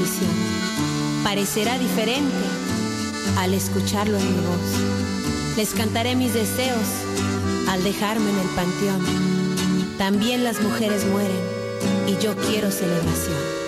Parecerá diferente al escucharlo en mi voz. Les cantaré mis deseos al dejarme en el panteón. También las mujeres mueren y yo quiero celebración.